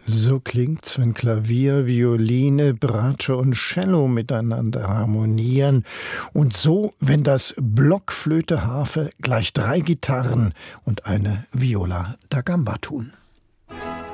So klingt's, wenn Klavier, Violine, Bratsche und Cello miteinander harmonieren. Und so, wenn das Blockflöte, Harfe gleich 3 Gitarren und eine Viola da Gamba tun.